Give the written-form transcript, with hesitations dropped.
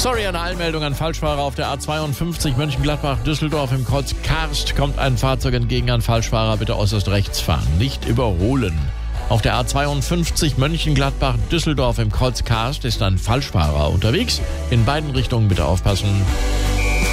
Sorry, eine Eilmeldung an Falschfahrer auf der A52 Mönchengladbach-Düsseldorf. Im Kreuz Karst kommt ein Fahrzeug entgegen an Falschfahrer. Bitte äußerst rechts fahren, nicht überholen. Auf der A52 Mönchengladbach-Düsseldorf im Kreuz Karst ist ein Falschfahrer unterwegs. In beiden Richtungen bitte aufpassen.